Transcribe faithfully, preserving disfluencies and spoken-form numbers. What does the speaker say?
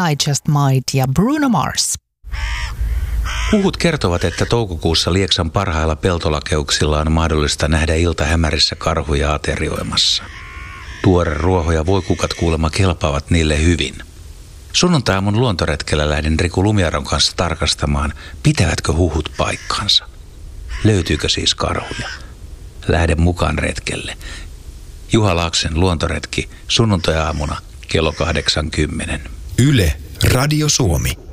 I Just Might ja Bruno Mars. Huhut kertovat, että toukokuussa Lieksan parhailla peltolakeuksilla on mahdollista nähdä iltahämärissä karhuja aterioimassa. Tuore ruoho ja voikukat kuulemma kelpaavat niille hyvin. Sunnuntai-aamun luontoretkellä lähdin Riku Lumiaron kanssa tarkastamaan, pitävätkö huhut paikkansa. Löytyykö siis karhuja? Lähden mukaan retkelle. Juha Laaksen luontoretki sunnuntai-aamuna kello kahdeksan kymmenen. Yle, Radio Suomi.